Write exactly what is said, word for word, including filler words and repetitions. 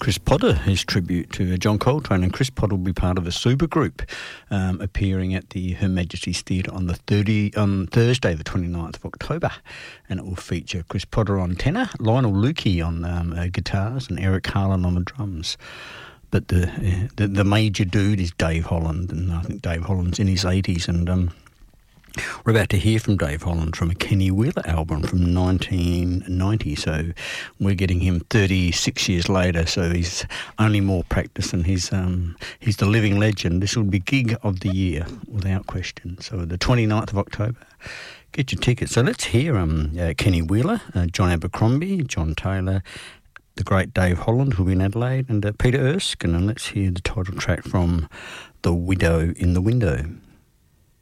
Chris Potter, his tribute to John Coltrane, and Chris Potter will be part of a super group um, appearing at the Her Majesty's Theatre on the thirty on Thursday, the twenty-ninth of October, and it will feature Chris Potter on tenor, Lionel Lukey on um, uh, guitars, and Eric Harlan on the drums. But the, uh, the the major dude is Dave Holland, and I think Dave Holland's in his eighties, and um, we're about to hear from Dave Holland from a Kenny Wheeler album from nineteen ninety, so we're getting him thirty-six years later, so he's only more practice, and he's um, he's the living legend. This will be gig of the year, without question. So the twenty-ninth of October, get your tickets. So let's hear um, uh, Kenny Wheeler, uh, John Abercrombie, John Taylor, the great Dave Holland, who'll be in Adelaide, and uh, Peter Erskine, and let's hear the title track from The Widow in the Window.